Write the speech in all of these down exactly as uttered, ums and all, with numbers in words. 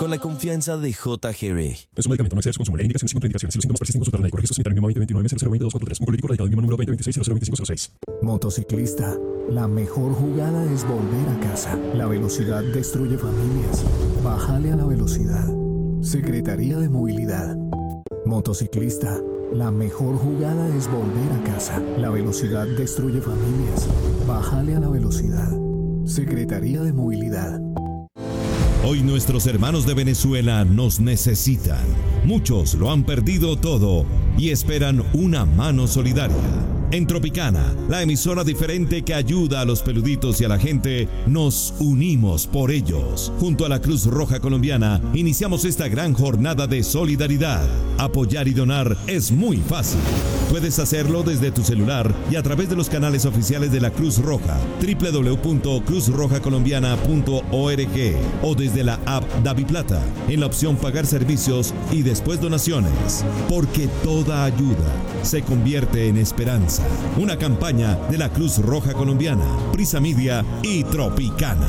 con la confianza de J G B. Es un medicamento, no excede su consumo. Leer indicaciones y contraindicaciones. Si los síntomas persisten, consultar al médico. Registro sanitario veinte veintinueve cero cero veinte dos cuatro tres. Oncológico radicado en número veinte veintiséis cero cero veinticinco cero seis. Motociclista, la mejor jugada es volver a casa. La velocidad destruye familias. Bájale a la velocidad. Secretaría de Movilidad. Motociclista, la mejor jugada es volver a casa. La velocidad destruye familias. Bájale a la velocidad. Secretaría de Movilidad. Hoy nuestros hermanos de Venezuela nos necesitan. Muchos lo han perdido todo y esperan una mano solidaria. En Tropicana, la emisora diferente que ayuda a los peluditos y a la gente, nos unimos por ellos. Junto a la Cruz Roja Colombiana, iniciamos esta gran jornada de solidaridad. Apoyar y donar es muy fácil. Puedes hacerlo desde tu celular y a través de los canales oficiales de la Cruz Roja, doble u doble u doble u punto cruz roja colombiana punto org, o desde la app DaviPlata, en la opción Pagar Servicios y después Donaciones. Porque toda ayuda se convierte en esperanza. Una campaña de la Cruz Roja Colombiana, Prisa Media y Tropicana.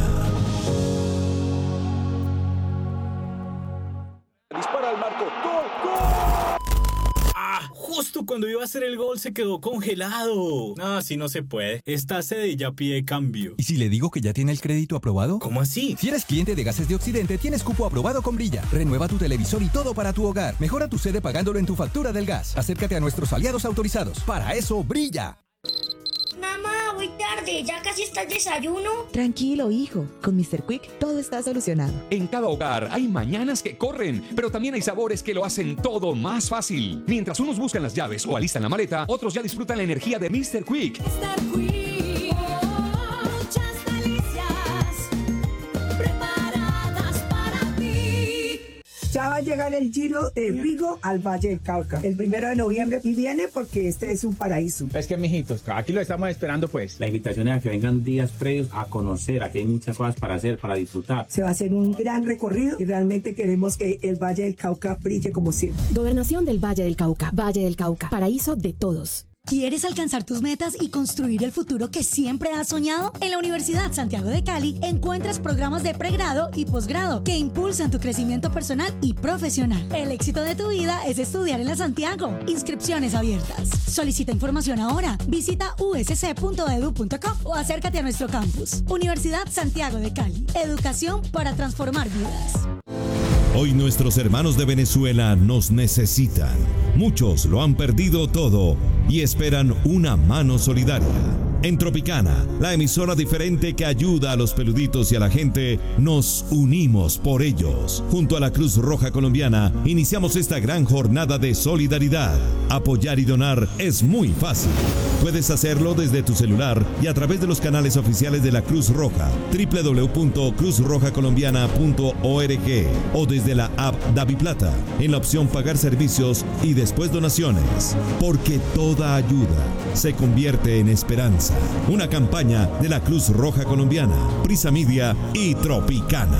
Dispara al marco. ¡Gol! ¡Gol! ¡Ah! Justo cuando iba a hacer el gol se quedó congelado. No, así no se puede. Esta sede ya pide cambio. ¿Y si le digo que ya tiene el crédito aprobado? ¿Cómo así? Si eres cliente de Gases de Occidente, tienes cupo aprobado con Brilla. Renueva tu televisor y todo para tu hogar. Mejora tu sede pagándolo en tu factura del gas. Acércate a nuestros aliados autorizados. Para eso, Brilla. Mamá, voy tarde, ¿ya casi está el desayuno? Tranquilo, hijo. Con míster Quick todo está solucionado. En cada hogar hay mañanas que corren, pero también hay sabores que lo hacen todo más fácil. Mientras unos buscan las llaves o alistan la maleta, otros ya disfrutan la energía de míster Quick. míster Quick, oh, muchas delicias preparadas para ti. Ya va a llegar el Giro de Vigo al Valle del Cauca el primero de noviembre y viene porque este es un paraíso. Es que, mijitos, aquí lo estamos esperando, pues. La invitación es a que vengan días previos a conocer. Aquí hay muchas cosas para hacer, para disfrutar. Se va a hacer un gran recorrido y realmente queremos que el Valle del Cauca brille como siempre. Gobernación del Valle del Cauca. Valle del Cauca. Paraíso de todos. ¿Quieres alcanzar tus metas y construir el futuro que siempre has soñado? En la Universidad Santiago de Cali encuentras programas de pregrado y posgrado que impulsan tu crecimiento personal y profesional. El éxito de tu vida es estudiar en la Santiago. Inscripciones abiertas. Solicita información ahora. Visita u s c punto e d u punto com o acércate a nuestro campus. Universidad Santiago de Cali. Educación para transformar vidas. Hoy nuestros hermanos de Venezuela nos necesitan. Muchos lo han perdido todo y esperan una mano solidaria. En Tropicana, la emisora diferente que ayuda a los peluditos y a la gente, nos unimos por ellos. Junto a la Cruz Roja Colombiana, iniciamos esta gran jornada de solidaridad. Apoyar y donar es muy fácil. Puedes hacerlo desde tu celular y a través de los canales oficiales de la Cruz Roja, doble u doble u doble u punto cruz roja colombiana punto org, o desde la app DaviPlata, en la opción Pagar Servicios y después Donaciones. Porque toda ayuda se convierte en esperanza. Una campaña de la Cruz Roja Colombiana, Prisa Media y Tropicana.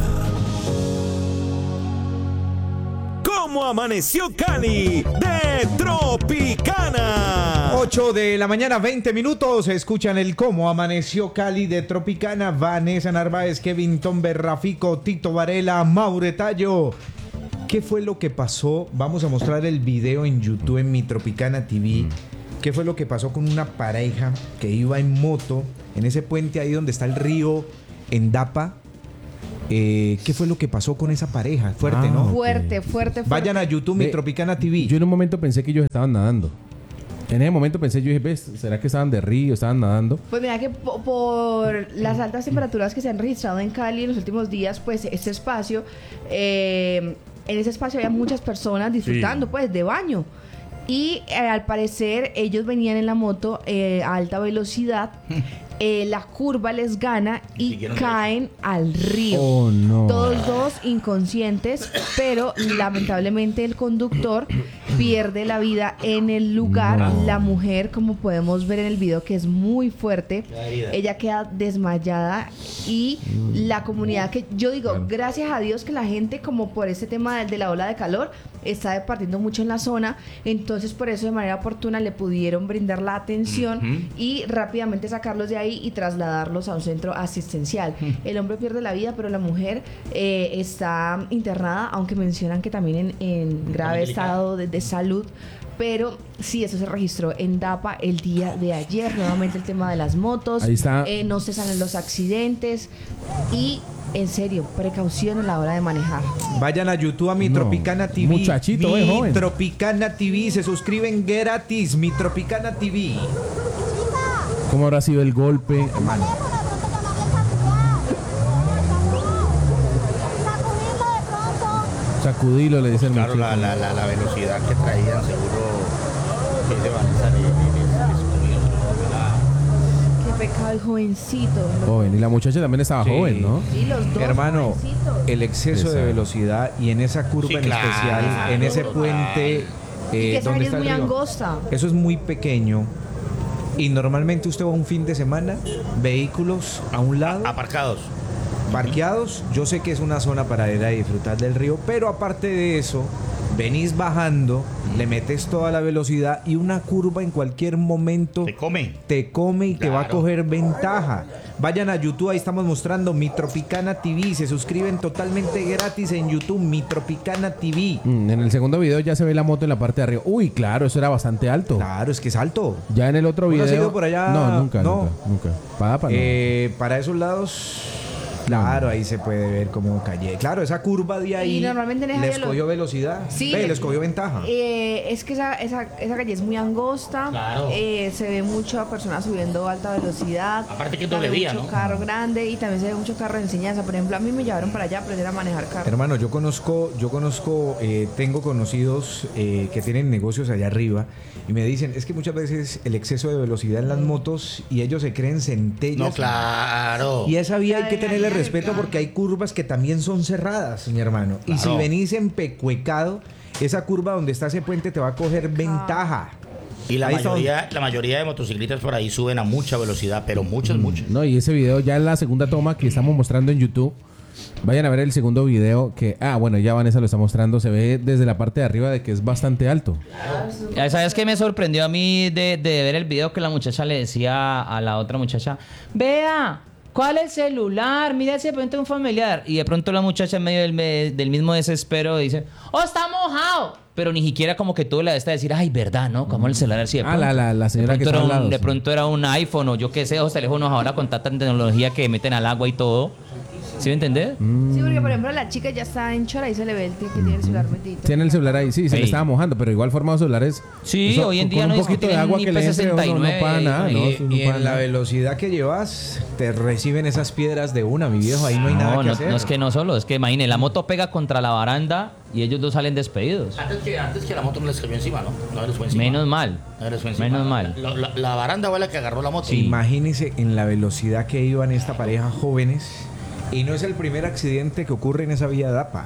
¿Cómo amaneció Cali de Tropicana? ocho de la mañana, veinte minutos. Escuchan el Cómo amaneció Cali de Tropicana. Vanessa Narváez, Kevin Tomber, Rafico, Tito Varela, Maure Tallo. ¿Qué fue lo que pasó? Vamos a mostrar el video en YouTube, en mi Tropicana T V. Mm. ¿Qué fue lo que pasó con una pareja que iba en moto en ese puente ahí donde está el río Endapa? Eh, ¿Qué fue lo que pasó con esa pareja? Fuerte, ah, ¿no? Fuerte, fuerte, fuerte. Vayan a YouTube, mi Tropicana T V. Yo en un momento pensé que ellos estaban nadando. En ese momento pensé, yo dije, ¿ves? ¿Será que estaban de río, estaban nadando? Pues mira que po- por las altas temperaturas que se han registrado en Cali en los últimos días, pues este espacio, eh, en ese espacio había muchas personas disfrutando, sí, pues de baño. Y eh, al parecer ellos venían en la moto eh, a alta velocidad. Eh, la curva les gana y caen al río. Oh, no. Todos dos inconscientes, pero lamentablemente el conductor pierde la vida en el lugar. No. La mujer, como podemos ver en el video, que es muy fuerte, ella queda desmayada y la comunidad que yo digo, gracias a Dios que la gente, como por este tema de, de la ola de calor, está departiendo mucho en la zona, entonces por eso de manera oportuna le pudieron brindar la atención Ujú. y rápidamente sacarlos de ahí y trasladarlos a un centro asistencial. El hombre pierde la vida, pero la mujer eh, está internada, aunque mencionan que también en, en grave delicada. estado de, de salud. Pero sí, eso se registró en Dapa el día de ayer. Nuevamente el tema de las motos. Ahí está. Eh, no cesan en los accidentes. Y, en serio, precaución a la hora de manejar. Vayan a YouTube a Mi No, Tropicana T V. muchachito, Mi eh, joven. Tropicana T V. Se suscriben gratis. Mi Tropicana T V. ¿Cómo habrá sido el golpe? Hermano. Sacudilo, le dice el Claro, la, muchacho. la, la, la velocidad que traían, seguro que se van a estar en Qué pecado el jovencito. Joven, y la muchacha también estaba Sí. joven, ¿no? Sí, los dos Hermano, jovencitos. el exceso de Exacto. velocidad y en esa curva Sí, en claro, especial, en ese claro. puente Y que eh, esa donde calle es está el muy río. angosta. Eso es muy pequeño. Y normalmente usted va un fin de semana, vehículos a un lado, aparcados. parqueados. Yo sé que es una zona para ir a disfrutar del río, pero aparte de eso, venís bajando, le metes toda la velocidad y una curva en cualquier momento Te come. te come y te va a Claro. coger ventaja. Vayan a YouTube, ahí estamos mostrando Mi Tropicana T V. Se suscriben totalmente gratis en YouTube, Mi Tropicana T V. Mm, en el segundo video ya se ve la moto en la parte de arriba. Uy, claro, eso era bastante alto. Claro, es que es alto. Ya en el otro ¿Vos no video. has ido por allá? No, nunca, No. nunca, nunca. Para, para, no. Eh, para esos lados, claro, ahí se puede ver cómo calle. Claro, esa curva de ahí Y normalmente en esa les calle lo- cogió velocidad. Sí. Ve, les cogió ventaja. Eh, es que esa, esa, esa calle es muy angosta. Claro. Eh, se ve mucho a personas subiendo a alta velocidad. Aparte que es También doble vía, mucho ¿no? carro grande y también se ve mucho carro de enseñanza. Por ejemplo, a mí me llevaron para allá a aprender a manejar carro. Hermano, yo conozco, yo conozco, eh, tengo conocidos eh, que tienen negocios allá arriba y me dicen, es que muchas veces el exceso de velocidad en las motos y ellos se creen centellas. No, claro. Y esa vía hay que tenerle respeto porque hay curvas que también son cerradas, mi hermano. Y si Claro. venís empecuecado, esa curva donde está ese puente te va a coger ventaja. Y la Ahí está mayoría, la mayoría de motociclistas por ahí suben a mucha velocidad, pero muchas, muchas. No, y ese video ya es la segunda toma que estamos mostrando en YouTube. Vayan a ver el segundo video que... Ah, bueno, ya Vanessa lo está mostrando. Se ve desde la parte de arriba de que es bastante alto. ¿Sabes qué me sorprendió a mí de, de ver el video? Que la muchacha le decía a la otra muchacha, vea, ¿cuál es el celular? Mira si de pronto es un familiar. Y de pronto la muchacha en medio del, me- del mismo desespero dice, ¡oh, está mojado! Pero ni siquiera como que tuvo la de esta de decir, ay, verdad, ¿no? Como el celular así de Ah, pronto. la- la- la señora de que pronto está al era un- lado, De sí. pronto era un iPhone o yo qué sé, esos teléfonos ahora con tanta tecnología que meten al agua y todo. ¿Sí me entendés? Sí, porque por ejemplo la chica ya está en chora y se le ve el tío que tiene el celular metido. Tiene el celular ahí, sí, se le Sí. estaba mojando, pero igual forma los celulares. Sí, hoy en día con no un es que poquito de tienen agua ni que le entre, P sesenta y no, no nueve, para nada, ¿no? Y, Eso no y para en la nada. velocidad que llevas, te reciben esas piedras de una, mi viejo. Ahí no hay nada No, que no, hacer. no es que no solo, es que imagine, la moto pega contra la baranda y ellos dos salen despedidos. Antes que, antes que la moto no les cayó encima, ¿no? No les fue encima. Menos mal. No les fue encima. Menos mal. La, la- la baranda fue la que agarró la moto. Imagínense en la velocidad que iban esta pareja jóvenes. Y no es el primer accidente que ocurre en esa vía de Dapa.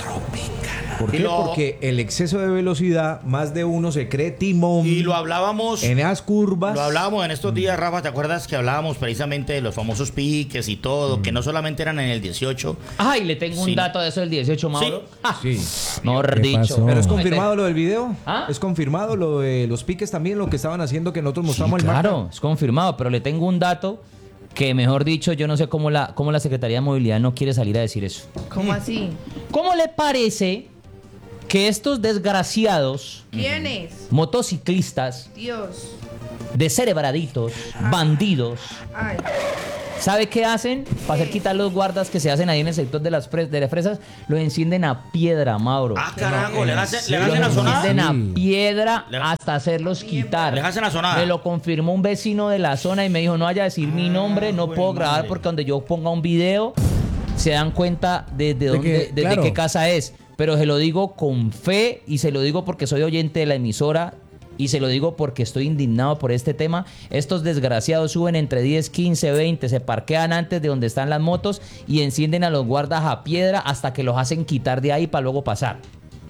¿Por Y qué? lo- Porque el exceso de velocidad, más de uno se cree timón. Y lo hablábamos. En esas curvas. Lo hablábamos en estos días, Rafa. ¿Te acuerdas que hablábamos precisamente de los famosos piques y todo? Que no solamente eran en el dieciocho. Ay, le tengo un Sí. dato de eso del dieciocho, Mauro. Ah, Sí. mejor ¿Qué dicho. pasó? ¿Pero es confirmado lo del video? ¿Ah? ¿Es confirmado lo de los piques también, lo que estaban haciendo que nosotros mostramos Sí, el claro, mapa? es confirmado, pero le tengo un dato que, mejor dicho, yo no sé cómo la, cómo la Secretaría de Movilidad no quiere salir a decir eso. ¿Cómo así? ¿Cómo le parece que estos desgraciados ¿Quién es? motociclistas, Dios. descerebraditos, bandidos, Ay. ¿sabe qué hacen? Para hacer quitar los guardas que se hacen ahí en el sector de las, fres- de las fresas, lo encienden a piedra, Mauro. Ah, carajo, le hacen, le Lo hacen la sonada. encienden a piedra hasta hacerlos quitar. Le hacen la sonada. Me lo confirmó un vecino de la zona y me dijo, no vaya a decir mi nombre, no puedo grabar porque donde yo ponga un video se dan cuenta de, de dónde, que, de- de claro. qué casa es. Pero se lo digo con fe y se lo digo porque soy oyente de la emisora y se lo digo porque estoy indignado por este tema. Estos desgraciados suben entre diez, quince, veinte, se parquean antes de donde están las motos y encienden a los guardas a piedra hasta que los hacen quitar de ahí para luego pasar.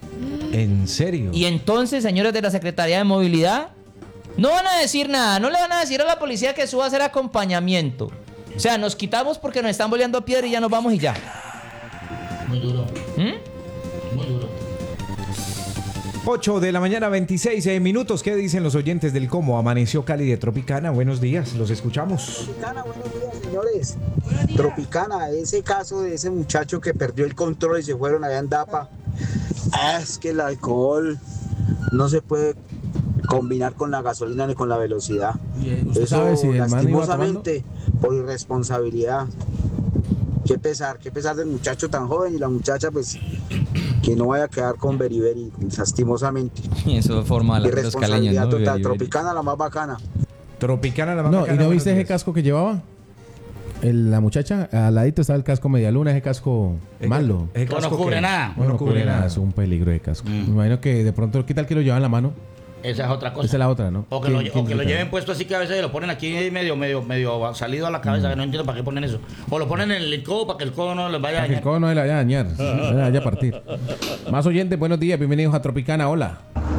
¿En serio? Y entonces, señores de la Secretaría de Movilidad, no van a decir nada, no le van a decir a la policía que suba a hacer acompañamiento. O sea, nos quitamos porque nos están boleando a piedra y ya nos vamos y ya. Muy duro. ¿Mm? Muy duro. ocho de la mañana, veintiséis minutos. ¿Qué dicen los oyentes del Cómo Amaneció Cali de Tropicana? Buenos días, los escuchamos. Tropicana, buenos días, señores. Tropicana, ese caso de ese muchacho que perdió el control y se fueron allá en Dapa. Ah, es que el alcohol no se puede combinar con la gasolina ni con la velocidad. ¿Usted Eso, sabe si el man iba lastimosamente, por irresponsabilidad. Qué pesar, qué pesar del muchacho tan joven y la muchacha, pues, que no vaya a quedar con beriberi, lastimosamente. Eso forma la Irresponsabilidad total. Beriberi. Tropicana, la más bacana. Tropicana, la más No, bacana. ¿y no buenos viste ese días. casco que llevaba? El- la muchacha, al ladito estaba el casco medialuna, ese casco Ese- malo. ese No, no casco cubre que- nada. No, no cubre nada, es un peligro de casco. Me imagino que de pronto, ¿qué tal que lo llevan en la mano? Esa es otra cosa. Esa es la otra, ¿no? O que, lo, ¿Quién- o quién que lo quita? lleven puesto así que a veces lo ponen aquí medio, medio, medio salido a la cabeza, que no entiendo para qué ponen eso. O lo ponen en el codo para que el codo no les vaya a Para que el dañar. codo no se la vaya a dañar, se la vaya a partir. Más oyentes, buenos días, bienvenidos a Tropicana, hola.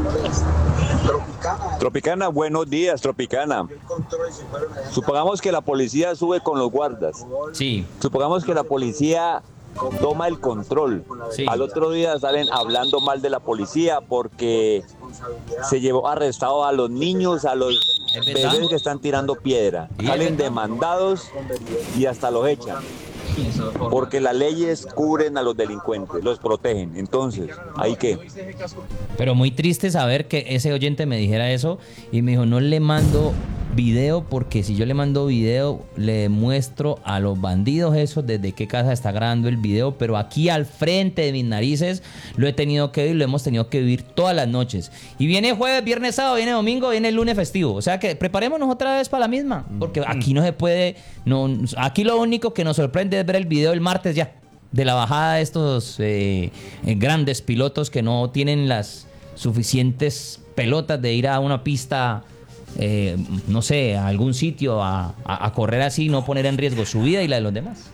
Tropicana, buenos días, Tropicana. Supongamos que la policía sube con los guardas. Sí. Supongamos que la policía toma el control. Sí. Al otro día salen hablando mal de la policía porque se llevó arrestado a los niños, a los ¿Es verdad? bebés que están tirando piedra. Sí, Salen es verdad. demandados y hasta los echan. Porque las leyes cubren a los delincuentes, los protegen. Entonces, ¿ahí qué? Pero muy triste saber que ese oyente me dijera eso y me dijo, no le mando video porque si yo le mando video le muestro a los bandidos esos desde qué casa está grabando el video, pero aquí al frente de mis narices lo he tenido que vivir, lo hemos tenido que vivir todas las noches. Y viene jueves, viernes, sábado, viene domingo, viene el lunes festivo. O sea que preparémonos otra vez para la misma, porque aquí no se puede, no, aquí lo único que nos sorprende es ver el video el martes ya, de la bajada de estos eh, eh, grandes pilotos que no tienen las suficientes pelotas de ir a una pista, eh, no sé, a algún sitio a, a, a correr así y no poner en riesgo su vida y la de los demás.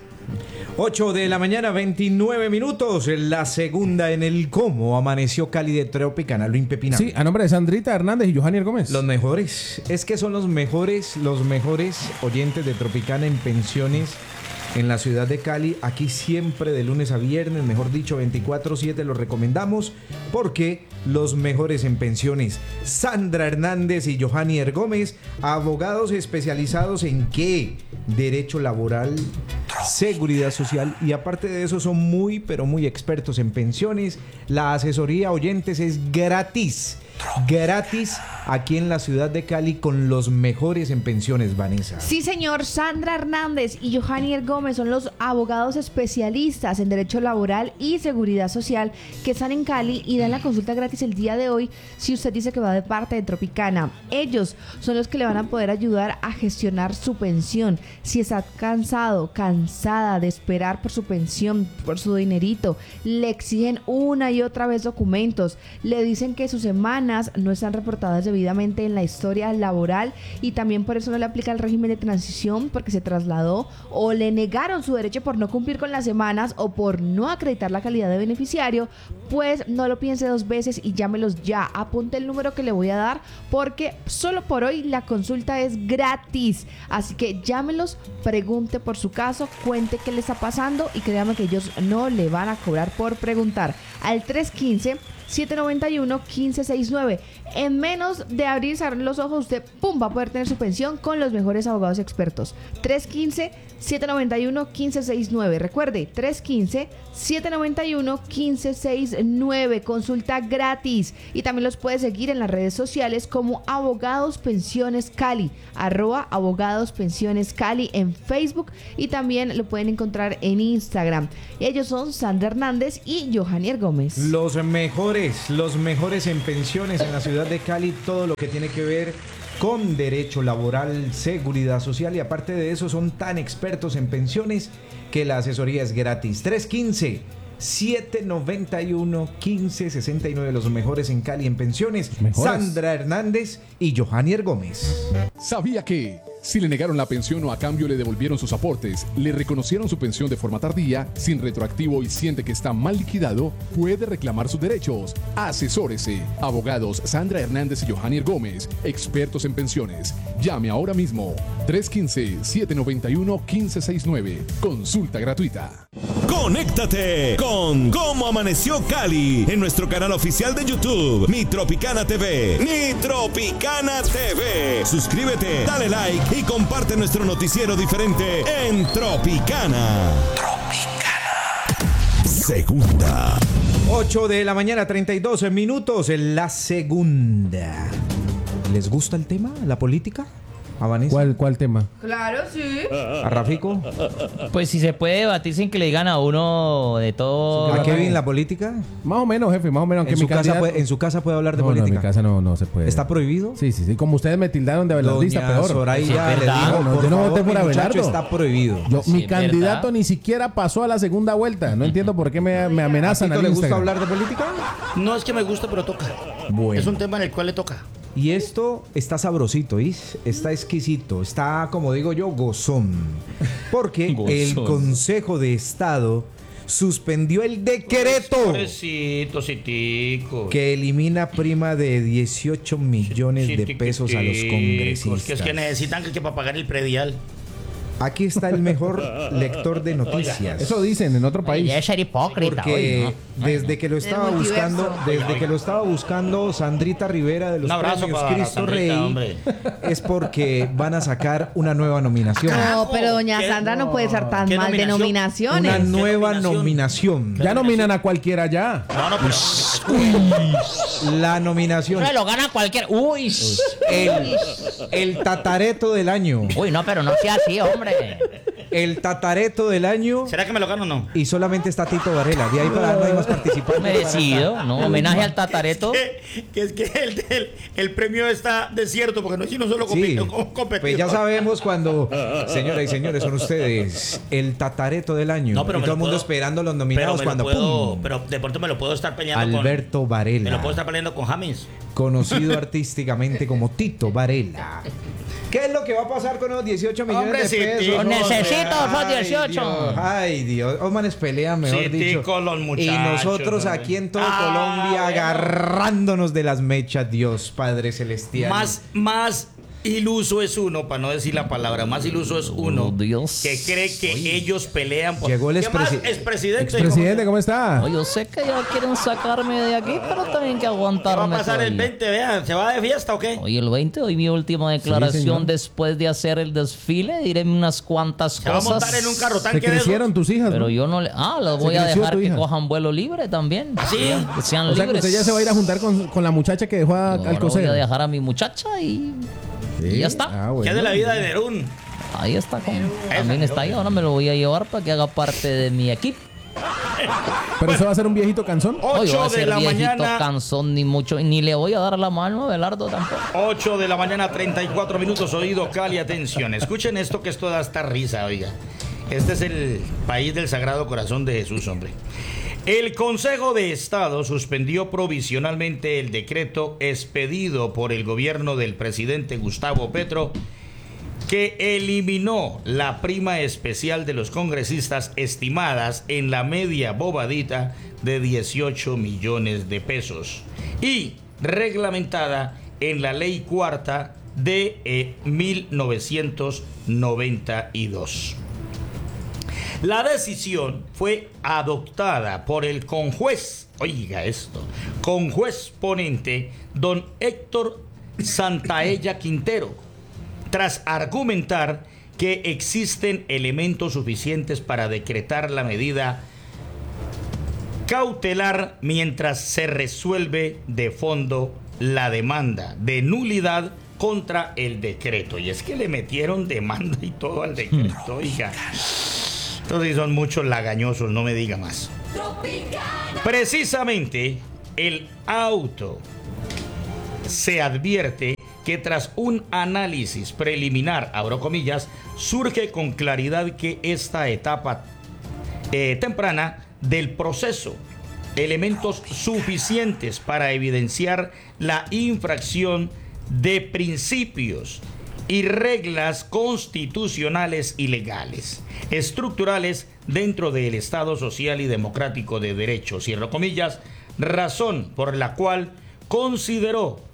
ocho de la mañana, veintinueve minutos. La segunda en el Cómo Amaneció Cali de Tropicana, lo impepinable. Sí, a nombre de Sandrita Hernández y Johanny Gómez. Los mejores. Es que son los mejores, los mejores oyentes de Tropicana en pensiones en la ciudad de Cali. Aquí siempre de lunes a viernes, mejor dicho, veinticuatro siete los recomendamos porque los mejores en pensiones. Sandra Hernández y Johanny Gómez, abogados especializados en ¿qué? Derecho laboral, seguridad social y aparte de eso son muy, pero muy expertos en pensiones. La asesoría, oyentes, es gratis. Gratis aquí en la ciudad de Cali con los mejores en pensiones, Vanessa. Sí, señor. Sandra Hernández y Johanny Gómez son los abogados especialistas en Derecho Laboral y Seguridad Social que están en Cali y dan la consulta gratis el día de hoy si usted dice que va de parte de Tropicana. Ellos son los que le van a poder ayudar a gestionar su pensión. Si está cansado, cansada de esperar por su pensión, por su dinerito, le exigen una y otra vez documentos, le dicen que sus semanas no están reportadas debidamente en la historia laboral y también por eso no le aplica el régimen de transición porque se trasladó o le negaron su derecho por no cumplir con las semanas o por no acreditar la calidad de beneficiario, pues no lo piense dos veces y llámelos ya. Apunte el número que le voy a dar porque solo por hoy la consulta es gratis, así que llámelos, pregunte por su caso, cuente qué le está pasando y créame que ellos no le van a cobrar por preguntar. Al tres uno cinco, siete nueve uno, uno cinco seis nueve. En menos de abrir y cerrar los ojos, usted pum va a poder tener su pensión con los mejores abogados expertos. tres uno cinco, siete nueve uno, uno cinco seis nueve. Recuerde, tres uno cinco, siete nueve uno, uno cinco seis nueve. Consulta gratis. Y también los puede seguir en las redes sociales como Abogados Pensiones Cali, arroba Abogados Pensiones Cali en Facebook y también lo pueden encontrar en Instagram. Ellos son Sandra Hernández y Johanny Gómez. Los mejores, los mejores en pensiones en la ciudad de Cali, todo lo que tiene que ver con derecho laboral, seguridad social y aparte de eso son tan expertos en pensiones que la asesoría es gratis. tres uno cinco, siete nueve uno, uno cinco seis nueve, los mejores en Cali en pensiones. Mejores. Sandra Hernández y Johanny Gómez. ¿Sabía que Si le negaron la pensión o a cambio le devolvieron sus aportes, le reconocieron su pensión de forma tardía, sin retroactivo y siente que está mal liquidado, puede reclamar sus derechos. Asesórese. Abogados Sandra Hernández y Johannier Gómez, expertos en pensiones. Llame ahora mismo. tres uno cinco, siete nueve uno, uno cinco seis nueve. Consulta gratuita. Conéctate con Cómo Amaneció Cali en nuestro canal oficial de YouTube, Mi Tropicana T V. Mi Tropicana T V. Suscríbete, dale like y comparte nuestro noticiero diferente en Tropicana. Tropicana. Segunda. ocho de la mañana, treinta y dos minutos en la segunda. ¿Les gusta el tema, la política? ¿A Vanessa? ¿Cuál, cuál tema? Claro, sí. ¿A Rafico? Pues si se puede debatir sin que le digan a uno de todo. ¿A Kevin la política? Más o menos, jefe, más o menos. ¿En, su casa puede, ¿En su casa puede hablar de no, política? No, en mi casa no, no se puede. ¿Está prohibido? Sí, sí, sí. Como ustedes me tildaron de abelardista, Doña peor. Soraya Sí, le dijo, no, por yo no favor, voté por mi muchacho Abelardo. está prohibido. Yo, Sí, mi es candidato verdad. ni siquiera pasó a la segunda vuelta. No entiendo por qué me, me amenazan ¿A al Tito le gusta Instagram. hablar de política? No es que me gusta, pero toca. Bueno. Es un tema en el cual le toca. Y esto está sabrosito, ¿is? Está exquisito, está, como digo yo, gozón. Porque Gozón. el Consejo de Estado suspendió el decreto Pobrecito, citico. que elimina prima de dieciocho millones de pesos a los congresistas. Que es que necesitan que, que para pagar el predial. Aquí está el mejor lector de noticias. Eso dicen en otro país. Ya es ser hipócrita. Porque hoy, ¿no? desde que lo estaba multiverso. buscando, desde que lo estaba buscando Sandrita Rivera de los Un abrazo premios para Cristo Sandrita, Rey, hombre. es porque van a sacar una nueva nominación. No, pero doña Sandra no puede ser tan ¿Qué mal de nominación? nominaciones. Una nueva nominación? nominación. Ya nominan a cualquiera ya. No, no, pero. La nominación. No lo gana cualquier. Uy. El, el tatareto del año. Uy, no, pero no sea así, hombre. El tatareto del año. ¿Será que me lo gano o no? Y solamente está Tito Varela. De ahí para no hay más participantes. Merecido, ¿no? Homenaje al tatareto. Que, que es que el, el, el premio está desierto porque no es no solo Sí, competidor. pues ya sabemos cuando, señoras y señores, son ustedes el tatareto del año. No, pero y me todo el lo mundo puedo- esperando los Pero, nominados me lo cuando puedo, ¡pum! pero de pronto me lo puedo estar peleando Alberto con. Varela. Me lo puedo estar peleando con James. Conocido artísticamente como Tito Varela. ¿Qué es lo que va a pasar con los dieciocho millones Hombre, de sí, pesos? Tito, necesito esos Ay, dieciocho. Dios, Ay, Dios. Los manes pelean, mejor Sí, dicho. Tico, los Y muchachos, nosotros hombre. aquí en todo Ah, Colombia bueno. agarrándonos de las mechas, Dios Padre Celestial. Más, más iluso es uno, para no decir la palabra, más iluso es uno Oh, Dios. que cree que ellos pelean por. Llegó el ¿Qué más? expresi- expresidente. Expresidente, ¿cómo está? No, yo sé que ya quieren sacarme de aquí, pero también hay que ¿Qué va a aguantarme. pasar el todavía. veinte? Vean, ¿se va de fiesta o qué? Hoy el veinte, hoy mi última declaración señor. después de hacer el desfile. Diré unas cuantas Se va a cosas. montar en un carro Se tanque de esos. crecieron tus hijas, Pero ¿no? yo no le. Ah, los Se voy a creció dejar tu que hija. cojan vuelo libre también. ¿Sí? Que sean O sea que libres. usted ya se va a ir a juntar con, con la muchacha que dejó a, No, al ahora voy a coser. dejar a mi muchacha y. Y ya está. Ah, bueno. ¿Qué es de la vida de Nerún? Ahí está. Con, también está ahí. Ahora me lo voy a llevar para que haga parte de mi equipo. Pero eso va a ser un viejito canzón. No, yo voy a ocho de ser la viejito mañana. cansón ni mucho. Ni le voy a dar la mano a Belardo tampoco. ocho de la mañana, treinta y cuatro minutos, oído Cali, atención. Escuchen esto que esto da hasta risa, oiga. Este es el país del Sagrado Corazón de Jesús, hombre. El Consejo de Estado suspendió provisionalmente el decreto expedido por el gobierno del presidente Gustavo Petro que eliminó la prima especial de los congresistas estimadas en la media bobadita de dieciocho millones de pesos y reglamentada en la ley cuarta de eh, mil novecientos noventa y dos. La decisión fue adoptada por el conjuez, oiga esto, conjuez ponente don Héctor Santaella Quintero, tras argumentar que existen elementos suficientes para decretar la medida cautelar mientras se resuelve de fondo la demanda de nulidad contra el decreto. Y es que le metieron demanda y todo al decreto, oiga. Entonces son muchos lagañosos, no me diga más. Precisamente el auto se advierte que tras un análisis preliminar, abro comillas, surge con claridad que esta etapa eh, temprana del proceso, elementos suficientes para evidenciar la infracción de principios y reglas constitucionales y legales, estructurales dentro del Estado social y democrático de derecho, cierro comillas, razón por la cual consideró